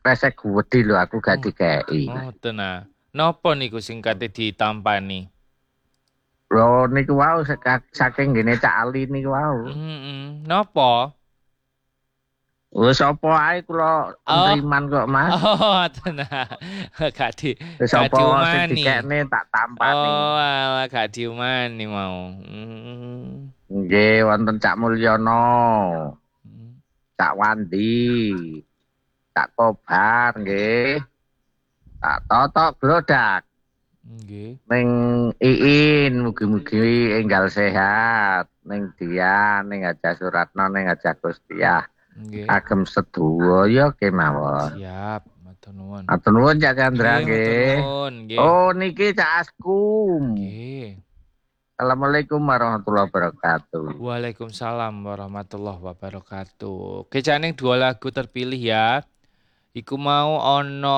resek wedi lho aku gak Oh, dikei. oh tenang. Napa niku sing kate ditampani? Lho niku wau saking gene Cak Ali niku wau. Napa? Wis apa ae kula Oh, nriman kok Mas. oh tenang. Gak di Wis gak apa sing diumani. dikekne tak tampani. Oh, alah gak diumani mau. Hmm. Nggih wonten Cak Mulyono, Hmm. Cak Wandi, Cak Kobar nggih. Tak totok glodak. Nggih. Ning Iin mugi-mugi enggal sehat. Ning Dian, ning Aja Suratno, ning Aja Gustiah. Nggih. Kagem sedaya kemawon. Siap, matur nuwun. Matur nuwun Cak Chandra Nggih, matur nggih. nuwun, nggih. Oh niki Cak Askum. Nggih. Assalamualaikum warahmatullahi wabarakatuh. Waalaikumsalam warahmatullahi wabarakatuh. Kejaning dua lagu terpilih ya. Iku mau ono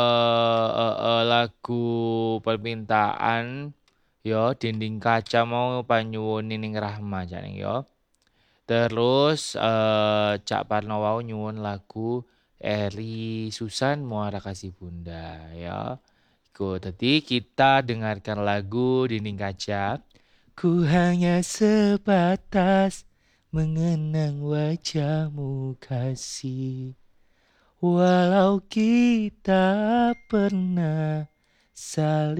lagu permintaan yo dinding kaca mau panyuwun ning Rahma janing yo. Terus Cak Parno wau nyuwun lagu Eri Susan Muara Kasih Bunda ya. Iku tadi kita dengarkan lagu dinding kaca. Ku hanya sebatas mengenang wajahmu kasih. Walau kita pernah saling